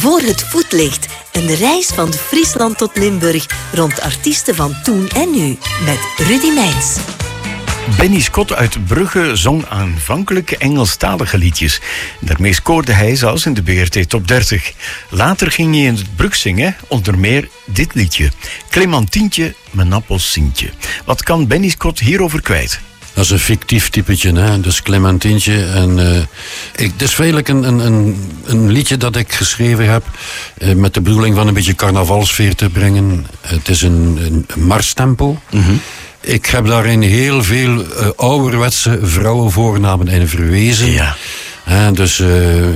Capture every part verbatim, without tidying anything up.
Voor het voetlicht. Een reis van Friesland tot Limburg rond artiesten van toen en nu. Met Rudy Meijns. Benny Scott uit Brugge zong aanvankelijk Engelstalige liedjes. Daarmee scoorde hij zelfs in de B R T Top dertig. Later ging hij in het Brug zingen, onder meer dit liedje. Clementientje, mijn appelsientje. Wat kan Benny Scott hierover kwijt? Dat is een fictief typetje, hè? Dus Clementientje. En, uh, ik, het is feitelijk een, een, een, een liedje dat ik geschreven heb uh, met de bedoeling van een beetje carnavalsfeer te brengen. Het is een, een marstempo. Mm-hmm. Ik heb daarin heel veel uh, ouderwetse vrouwenvoornamen in verwezen. Ja. He, dus uh,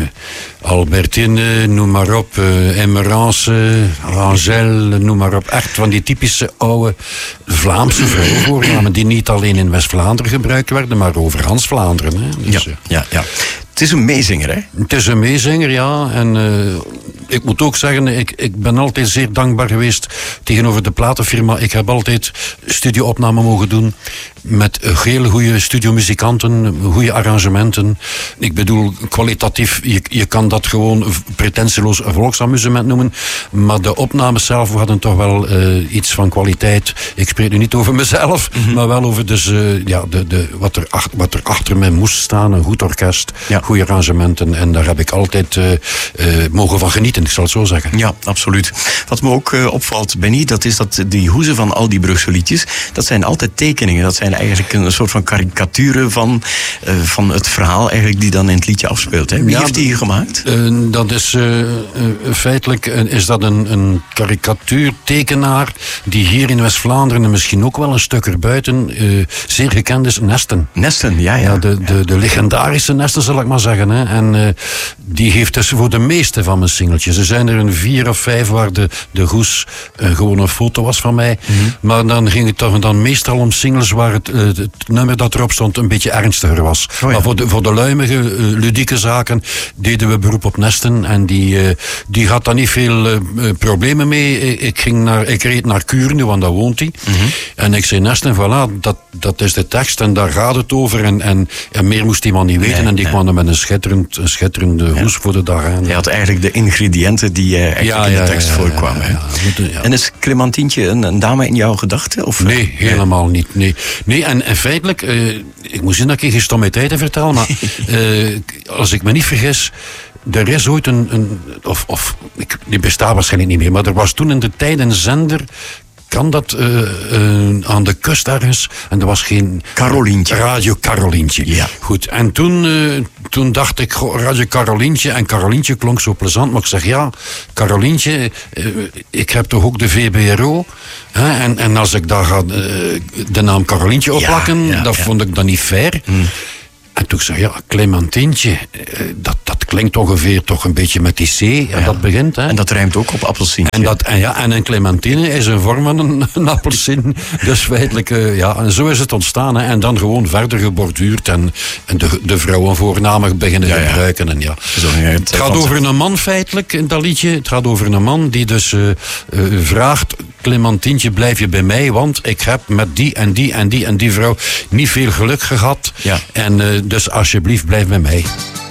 Albertine, noem maar op, uh, Emerance, Angèle, noem maar op. Echt van die typische oude Vlaamse vrouwenvoornamen die niet alleen in West-Vlaanderen gebruikt werden, maar over Hans Vlaanderen. Hè. Dus, ja, ja, ja. Het is een meezinger, hè? Het is een meezinger, ja. En uh, ik moet ook zeggen, ik, ik ben altijd zeer dankbaar geweest tegenover de platenfirma. Ik heb altijd studioopnamen mogen doen met hele goede studiomuzikanten, goede arrangementen. Ik bedoel, kwalitatief, je, je kan dat gewoon pretentieloos volksamusement noemen, maar de opnames zelf hadden toch wel uh, iets van kwaliteit. Ik spreek nu niet over mezelf, mm-hmm. maar wel over dus, uh, ja, de, de, wat, er ach, wat er achter mij moest staan, een goed orkest, ja. Goede arrangementen, en daar heb ik altijd uh, uh, mogen van genieten, ik zal het zo zeggen. Ja, absoluut. Wat me ook uh, opvalt, Benny, dat is dat die hoezen van al die Brugse liedjes, dat zijn altijd tekeningen, dat zijn eigenlijk een soort van karikaturen van, uh, van het verhaal eigenlijk die dan in het liedje afspeelt. Hè? Wie ja, heeft die gemaakt? Uh, dat is uh, uh, feitelijk uh, is dat een, een karikatuurtekenaar die hier in West-Vlaanderen en misschien ook wel een stuk erbuiten uh, zeer gekend is, Nesten. Nesten, ja, ja. ja, de, de, de legendarische Nesten, zal ik maar zeggen. Hè. En uh, die heeft dus voor de meeste van mijn singeltjes. Er zijn er een vier of vijf waar de, de hoes uh, gewoon een foto was van mij. Mm-hmm. Maar dan ging het toch dan meestal om singles waar het, uh, het nummer dat erop stond een beetje ernstiger was. Oh ja. Maar voor de, voor de luimige, uh, ludieke zaken deden we beroep op Nesten. En die, uh, die had daar niet veel uh, problemen mee. Ik, ging naar, ik reed naar Kuurne, want daar woont hij. Mm-hmm. En ik zei, Nesten, voilà, dat, dat is de tekst en daar gaat het over. En, en, en meer moest die man niet weten. Nee, en die nee. kwam er met een schitterend, een schitterende ja. hoes voor de dag aan. Hij had eigenlijk de ingrediënten die uh, eigenlijk ja, in de tekst ja, ja, voorkwamen. Ja, ja, ja. Ja. En is Clementientje een, een dame in jouw gedachten? Of? Nee, helemaal niet. Nee, nee en, en feitelijk, uh, ik moet zien dat ik geen stommiteiten vertel, maar uh, als ik me niet vergis, er is ooit een, een of, of ik, die bestaat waarschijnlijk niet meer, maar er was toen in de tijd een zender, kan dat uh, uh, aan de kust ergens, en er was geen Carolientje. Radio Carolientje. Ja. Goed, en toen, uh, toen dacht ik, goh, Radio Carolientje, en Carolientje klonk zo plezant, maar ik zeg, ja, Carolientje, uh, ik heb toch ook de V B R O, hè, en, en als ik daar ga uh, de naam Carolientje opplakken, ja, ja, dat ja. vond ik dan niet fair. Hmm. En toen zei ik, ja, Clementientje, dat, dat klinkt ongeveer toch een beetje met die C, en ja. dat begint. Hè. En dat rijmt ook op appelsientje. En, dat, en, ja, en een clementine is een vorm van een, een appelsien. Dus feitelijk, uh, ja, en zo is het ontstaan. Hè. En dan gewoon verder geborduurd en, en de, de vrouwen voornamelijk beginnen ja, ja. gebruiken. En, ja. Zo, ja, het, het gaat over een man feitelijk, in dat liedje. Het gaat over een man die dus uh, uh, vraagt, Clementientje, blijf je bij mij, want ik heb met die en die en die en die vrouw niet veel geluk gehad. Ja. En uh, dus alsjeblieft, blijf bij mij.